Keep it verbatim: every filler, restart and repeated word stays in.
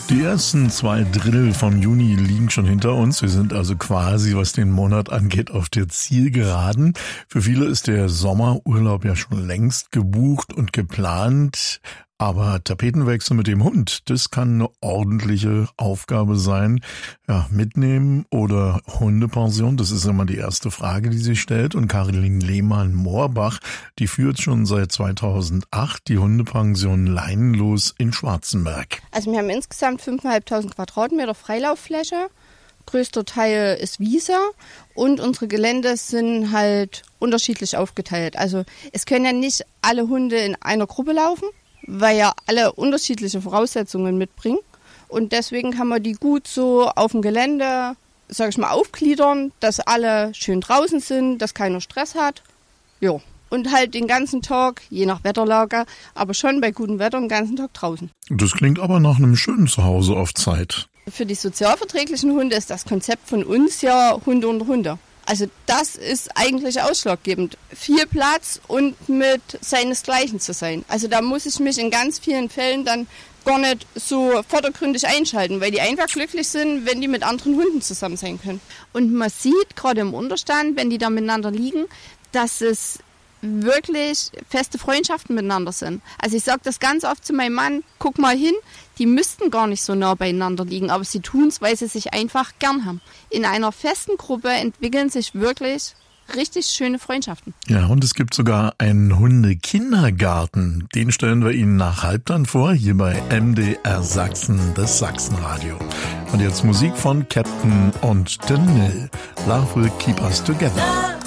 Die ersten zwei Drittel vom Juni liegen schon hinter uns. Wir sind also quasi, was den Monat angeht, auf der Zielgeraden. Für viele ist der Sommerurlaub ja schon längst gebucht und geplant. Aber Tapetenwechsel mit dem Hund, das kann eine ordentliche Aufgabe sein. Ja, mitnehmen oder Hundepension, das ist immer die erste Frage, die sich stellt. Und Caroline Lehmann-Moorbach, die führt schon seit zweitausendacht die Hundepension Leinenlos in Schwarzenberg. Also wir haben insgesamt fünftausendfünfhundert Quadratmeter Freilauffläche. Größter Teil ist Wiese und unsere Gelände sind halt unterschiedlich aufgeteilt. Also es können ja nicht alle Hunde in einer Gruppe laufen, weil ja alle unterschiedliche Voraussetzungen mitbringen. Und deswegen kann man die gut so auf dem Gelände, sag ich mal, aufgliedern, dass alle schön draußen sind, dass keiner Stress hat. Jo. Und halt den ganzen Tag, je nach Wetterlage, aber schon bei gutem Wetter den ganzen Tag draußen. Das klingt aber nach einem schönen Zuhause auf Zeit. Für die sozialverträglichen Hunde ist das Konzept von uns ja Hunde unter Hunde. Also das ist eigentlich ausschlaggebend. Viel Platz und mit seinesgleichen zu sein. Also da muss ich mich in ganz vielen Fällen dann gar nicht so vordergründig einschalten, weil die einfach glücklich sind, wenn die mit anderen Hunden zusammen sein können. Und man sieht gerade im Unterstand, wenn die da miteinander liegen, dass es wirklich feste Freundschaften miteinander sind. Also ich sage das ganz oft zu meinem Mann, guck mal hin, die müssten gar nicht so nah beieinander liegen, aber sie tun es, weil sie sich einfach gern haben. In einer festen Gruppe entwickeln sich wirklich richtig schöne Freundschaften. Ja, und es gibt sogar einen Hundekindergarten. Den stellen wir Ihnen nach halb dann vor, hier bei M D R Sachsen, das Sachsenradio. Und jetzt Musik von Captain und Danil. Love will keep us together.